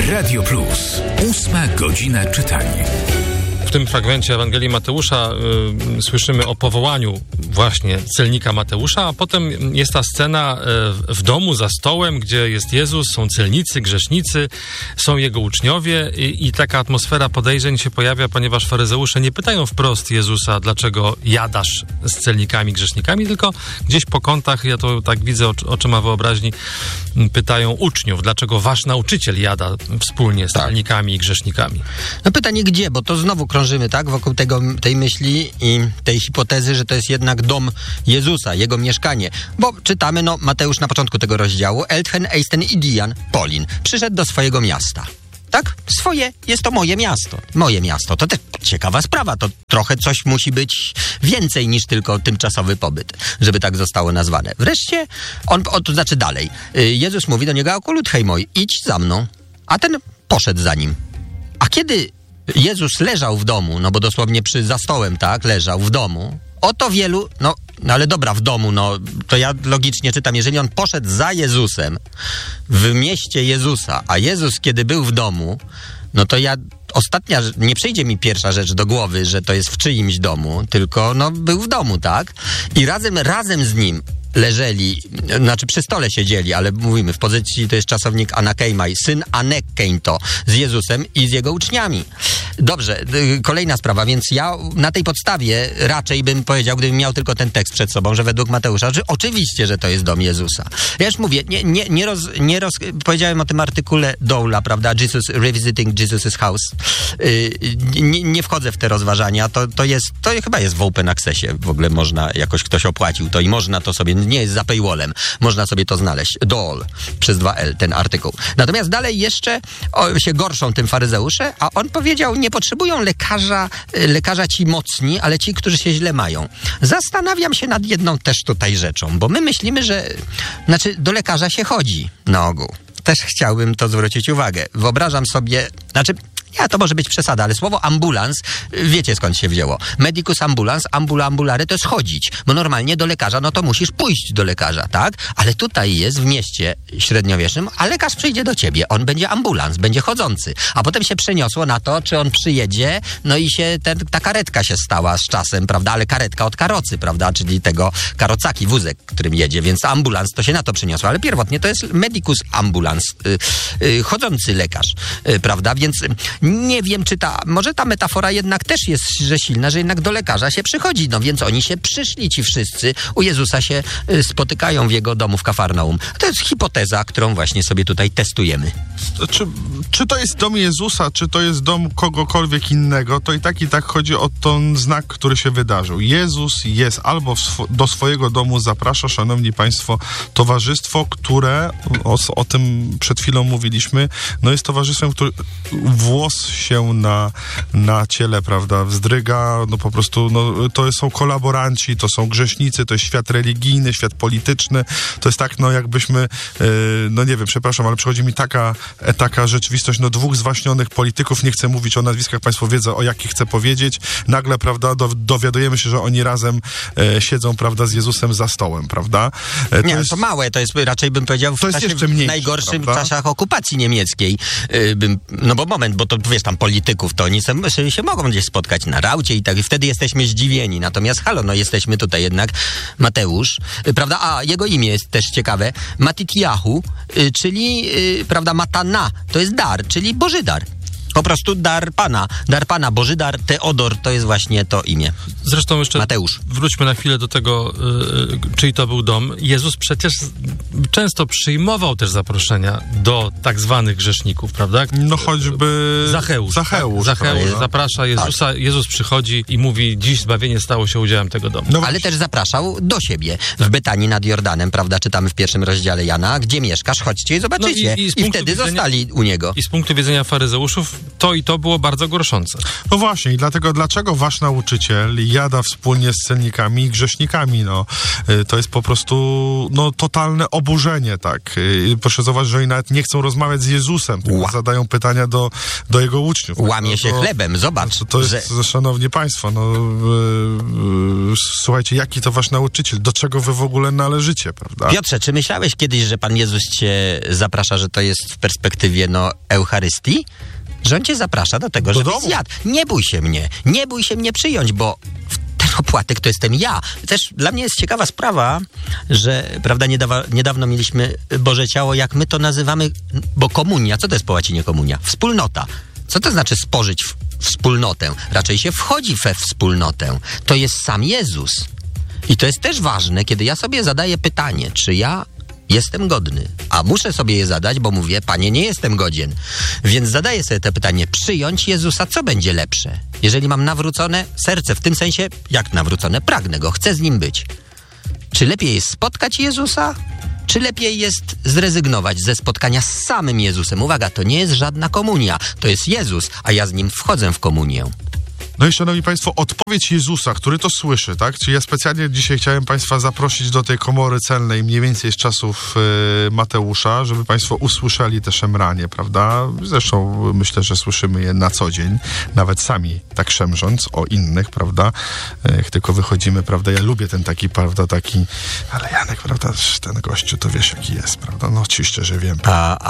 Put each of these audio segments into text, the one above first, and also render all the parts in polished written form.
Radio Plus. 8 godzina czytania. W tym fragmencie Ewangelii Mateusza słyszymy o powołaniu właśnie celnika Mateusza, a potem jest ta scena w domu za stołem, gdzie jest Jezus, są celnicy, grzesznicy, są jego uczniowie i taka atmosfera podejrzeń się pojawia, ponieważ faryzeusze nie pytają wprost Jezusa, dlaczego jadasz z celnikami, grzesznikami, tylko gdzieś po kątach, ja to tak widzę oczyma wyobraźni, pytają uczniów, dlaczego wasz nauczyciel jada wspólnie z celnikami i grzesznikami. No pytanie gdzie, bo to znowu krążymy, tak, wokół tej myśli i tej hipotezy, że to jest jednak dom Jezusa, jego mieszkanie. Bo czytamy, Mateusz na początku tego rozdziału, Elthen eisten Idian, Polin, przyszedł do swojego miasta. Tak? Jest to moje miasto. Moje miasto. To też ciekawa sprawa. To trochę coś musi być więcej niż tylko tymczasowy pobyt, żeby tak zostało nazwane. Wreszcie, to znaczy dalej. Jezus mówi do niego, akulut hej moj, idź za mną. A ten poszedł za nim. A kiedy Jezus leżał w domu, bo dosłownie za stołem, tak, leżał w domu, oto wielu, ale dobra, w domu, to ja logicznie czytam, jeżeli on poszedł za Jezusem w mieście Jezusa, a Jezus kiedy był w domu, to nie przyjdzie mi pierwsza rzecz do głowy, że to jest w czyimś domu, tylko był w domu, tak? I razem z nim leżeli, znaczy przy stole siedzieli, ale mówimy, w pozycji to jest czasownik anakeimai, syn Anekkeito, z Jezusem i z jego uczniami. Dobrze, kolejna sprawa, więc ja na tej podstawie raczej bym powiedział, gdybym miał tylko ten tekst przed sobą, że według Mateusza, że oczywiście, że to jest dom Jezusa. Ja już mówię, powiedziałem o tym artykule Dowla, prawda, Revisiting Jesus' House. Nie wchodzę w te rozważania, to chyba jest w open accessie, w ogóle można, jakoś ktoś opłacił to i można to sobie, nie jest za paywallem, można sobie to znaleźć. Doll, przez 2L, ten artykuł. Natomiast dalej jeszcze się gorszą tym faryzeusze, a on powiedział, nie potrzebują lekarza ci mocni, ale ci, którzy się źle mają. Zastanawiam się nad jedną też tutaj rzeczą, bo my myślimy, że do lekarza się chodzi na ogół. Też chciałbym to zwrócić uwagę. Wyobrażam sobie, to może być przesada, ale słowo ambulans, wiecie skąd się wzięło. Medicus ambulans, ambulare to jest chodzić. Bo normalnie do lekarza, to musisz pójść do lekarza, tak? Ale tutaj jest w mieście średniowiecznym, a lekarz przyjdzie do ciebie. On będzie ambulans, będzie chodzący. A potem się przeniosło na to, czy on przyjedzie, i się ta karetka się stała z czasem, prawda? Ale karetka od karocy, prawda? Czyli tego karocaki, wózek, którym jedzie. Więc ambulans to się na to przeniosło. Ale pierwotnie to jest medicus ambulans, chodzący lekarz, prawda? Więc nie wiem, może ta metafora jednak też jest że silna, że jednak do lekarza się przychodzi, więc oni się przyszli, ci wszyscy, u Jezusa się spotykają w jego domu w Kafarnaum. To jest hipoteza, którą właśnie sobie tutaj testujemy. Czy to jest dom Jezusa, czy to jest dom kogokolwiek innego, to i tak chodzi o ten znak, który się wydarzył. Jezus jest albo do swojego domu zaprasza, szanowni państwo, towarzystwo, które, o tym przed chwilą mówiliśmy, jest towarzystwem, które włos się na ciele, prawda, wzdryga, po prostu, to są kolaboranci, to są grzesznicy, to jest świat religijny, świat polityczny, to jest tak, jakbyśmy, nie wiem, przepraszam, ale przychodzi mi taka rzeczywistość, dwóch zwaśnionych polityków, nie chcę mówić o nazwiskach, państwo wiedzą, o jakich chcę powiedzieć, nagle, prawda, dowiadujemy się, że oni razem siedzą, prawda, z Jezusem za stołem, prawda? To małe, to jest raczej, bym powiedział, w najgorszym czasach okupacji niemieckiej, bo to wiesz, tam polityków, to oni się mogą gdzieś spotkać na raucie i tak, i wtedy jesteśmy zdziwieni. Natomiast jesteśmy tutaj jednak Mateusz, prawda, a jego imię jest też ciekawe, Matityahu, czyli, prawda, Matana, to jest dar, czyli Boży dar. Po prostu dar Pana, Boży dar, Teodor, to jest właśnie to imię. Zresztą jeszcze Mateusz. Wróćmy na chwilę do tego, czyj to był dom. Jezus przecież często przyjmował też zaproszenia do tak zwanych grzeszników, prawda? Choćby Zacheusz zaprasza Jezusa, tak. Jezus przychodzi i mówi, dziś zbawienie stało się udziałem tego domu. Ale też zapraszał do siebie. W Betanii nad Jordanem, prawda, czytamy w 1 rozdziale Jana, gdzie mieszkasz, chodźcie i zobaczycie. I wtedy zostali u niego. I z punktu widzenia faryzeuszów to i to było bardzo gorszące. No właśnie, i dlaczego wasz nauczyciel jada wspólnie z celnikami i grzesznikami? No, to jest po prostu totalne oburzenie, tak. Proszę zauważyć, że oni nawet nie chcą rozmawiać z Jezusem, tylko zadają pytania do jego uczniów. Łamie się chlebem, zobacz. To jest, szanowni państwo, słuchajcie, jaki to wasz nauczyciel? Do czego wy w ogóle należycie, prawda? Piotrze, czy myślałeś kiedyś, że Pan Jezus cię zaprasza, że to jest w perspektywie Eucharystii? Że on cię zaprasza do tego, żebyś zjadł. Nie bój się mnie przyjąć, bo ten opłatek to jestem ja. Też dla mnie jest ciekawa sprawa, że prawda, niedawno mieliśmy Boże Ciało, jak my to nazywamy, bo komunia, co to jest po łacinie komunia? Wspólnota. Co to znaczy spożyć wspólnotę? Raczej się wchodzi we wspólnotę. To jest sam Jezus. I to jest też ważne, kiedy ja sobie zadaję pytanie, czy ja jestem godny, a muszę sobie je zadać, bo mówię, Panie, nie jestem godzien. Więc zadaję sobie to pytanie, przyjąć Jezusa, co będzie lepsze? Jeżeli mam nawrócone serce, w tym sensie, jak nawrócone, pragnę Go, chcę z Nim być. Czy lepiej jest spotkać Jezusa, czy lepiej jest zrezygnować ze spotkania z samym Jezusem? Uwaga, to nie jest żadna komunia, to jest Jezus, a ja z Nim wchodzę w komunię. No i szanowni państwo, odpowiedź Jezusa, który to słyszy, tak? Czyli ja specjalnie dzisiaj chciałem państwa zaprosić do tej komory celnej mniej więcej z czasów Mateusza, żeby państwo usłyszeli te szemranie, prawda? Zresztą myślę, że słyszymy je na co dzień, nawet sami tak szemrząc o innych, prawda? Jak tylko wychodzimy, prawda? Ja lubię ten taki, prawda, ale Janek, prawda, ten gościu, to wiesz jaki jest, prawda? No oczywiście, że wiem.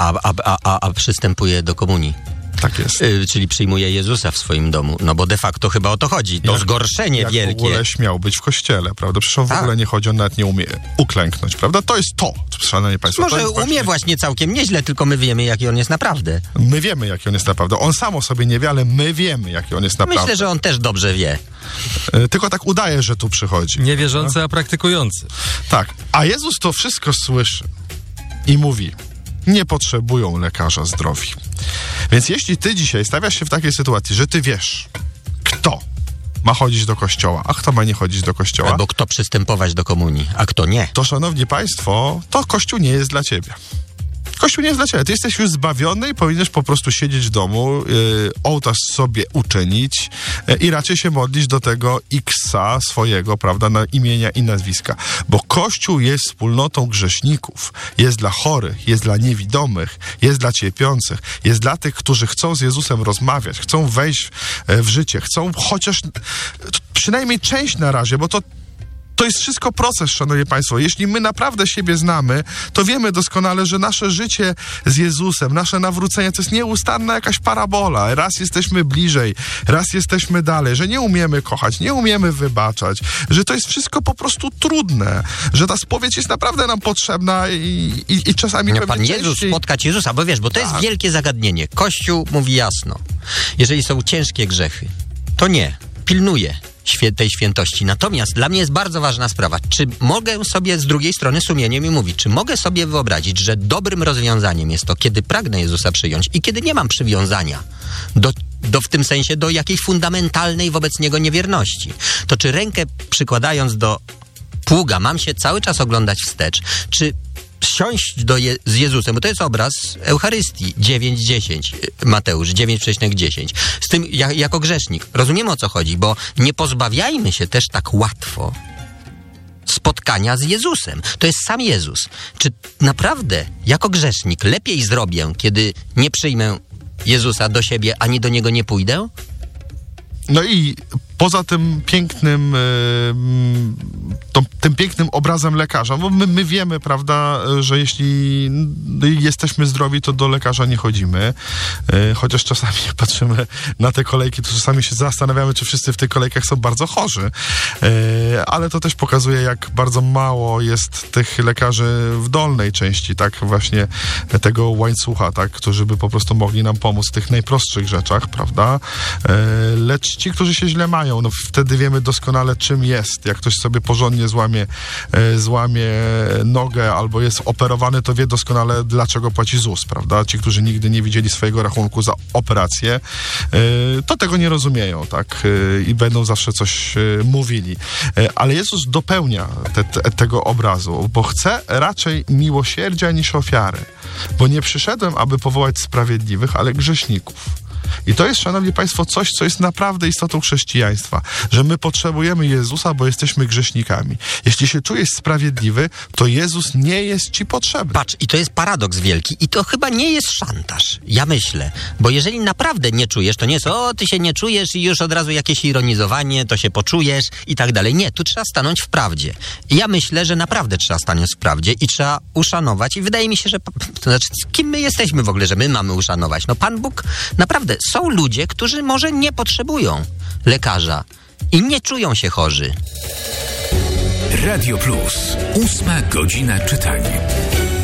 A przystępuje do komunii. Tak jest. Czyli przyjmuje Jezusa w swoim domu. No bo de facto chyba o to chodzi. To zgorszenie jak wielkie. w ogóle śmiał być w kościele, prawda? Przecież on w ogóle nie chodzi, on nawet nie umie uklęknąć, prawda? To jest to, szanowni państwo. Może umie właśnie całkiem nieźle, tylko my wiemy, jaki on jest naprawdę. My wiemy, jaki on jest naprawdę. On sam o sobie nie wie, ale my wiemy, jaki on jest naprawdę. Myślę, że on też dobrze wie. Tylko tak udaje, że tu przychodzi. Niewierzący, a praktykujący. Tak. A Jezus to wszystko słyszy i mówi: nie potrzebują lekarza zdrowi. Więc jeśli ty dzisiaj stawiasz się w takiej sytuacji, że ty wiesz, kto ma chodzić do kościoła, a kto ma nie chodzić do kościoła, albo kto przystępować do komunii, a kto nie, to szanowni państwo, to Kościół nie jest dla ciebie. Kościół nie jest dla ciebie. Ty jesteś już zbawiony i powinieneś po prostu siedzieć w domu, ołtarz sobie uczynić i raczej się modlić do tego X-a swojego, prawda, na imienia i nazwiska. Bo Kościół jest wspólnotą grzeszników. Jest dla chorych, jest dla niewidomych, jest dla cierpiących, jest dla tych, którzy chcą z Jezusem rozmawiać, chcą wejść w życie, chcą chociaż przynajmniej część na razie, bo to jest wszystko proces, szanowni państwo. Jeśli my naprawdę siebie znamy, to wiemy doskonale, że nasze życie z Jezusem, nasze nawrócenie to jest nieustanna jakaś parabola. Raz jesteśmy bliżej, raz jesteśmy dalej, że nie umiemy kochać, nie umiemy wybaczać, że to jest wszystko po prostu trudne, że ta spowiedź jest naprawdę nam potrzebna i czasami pewnie Pan Jezus, spotkać Jezusa, bo wiesz, bo to jest wielkie zagadnienie. Kościół mówi jasno, jeżeli są ciężkie grzechy, to nie, pilnuje tej świętości. Natomiast dla mnie jest bardzo ważna sprawa, czy mogę sobie z drugiej strony sumieniem i mówić, czy mogę sobie wyobrazić, że dobrym rozwiązaniem jest to, kiedy pragnę Jezusa przyjąć i kiedy nie mam przywiązania w tym sensie do jakiejś fundamentalnej wobec Niego niewierności. To czy rękę przykładając do pługa mam się cały czas oglądać wstecz, czy siąść z Jezusem, bo to jest obraz Eucharystii 9:10, Mateusz 9,10. Z tym jako grzesznik. Rozumiemy, o co chodzi, bo nie pozbawiajmy się też tak łatwo spotkania z Jezusem. To jest sam Jezus. Czy naprawdę jako grzesznik lepiej zrobię, kiedy nie przyjmę Jezusa do siebie, ani do Niego nie pójdę? No i poza tym pięknym, tym pięknym obrazem lekarza, bo my wiemy, prawda, że jeśli jesteśmy zdrowi, to do lekarza nie chodzimy. Chociaż czasami jak patrzymy na te kolejki, to czasami się zastanawiamy, czy wszyscy w tych kolejkach są bardzo chorzy. Ale to też pokazuje, jak bardzo mało jest tych lekarzy w dolnej części, tak, właśnie tego łańcucha, tak, którzy by po prostu mogli nam pomóc w tych najprostszych rzeczach, prawda? Lecz ci, którzy się źle mają, no wtedy wiemy doskonale, czym jest. Jak ktoś sobie porządnie złamie nogę albo jest operowany, to wie doskonale, dlaczego płaci ZUS, prawda? Ci, którzy nigdy nie widzieli swojego rachunku za operację, to tego nie rozumieją, tak? I będą zawsze coś mówili. Ale Jezus dopełnia tego obrazu, bo chce raczej miłosierdzia niż ofiary. Bo nie przyszedłem, aby powołać sprawiedliwych, ale grzeszników. I to jest, szanowni państwo, coś, co jest naprawdę istotą chrześcijaństwa, że my potrzebujemy Jezusa, bo jesteśmy grzesznikami. Jeśli się czujesz sprawiedliwy, to Jezus nie jest ci potrzebny. Patrz, i to jest paradoks wielki i to chyba nie jest szantaż, ja myślę, bo jeżeli naprawdę nie czujesz, to nie jest, ty się nie czujesz i już od razu jakieś ironizowanie, to się poczujesz i tak dalej. Nie, tu trzeba stanąć w prawdzie. I ja myślę, że naprawdę trzeba stanąć w prawdzie i trzeba uszanować i wydaje mi się, że to znaczy, kim my jesteśmy w ogóle, że my mamy uszanować? No Pan Bóg, naprawdę, są ludzie, którzy może nie potrzebują lekarza i nie czują się chorzy. Radio Plus. 8 godzina czytania.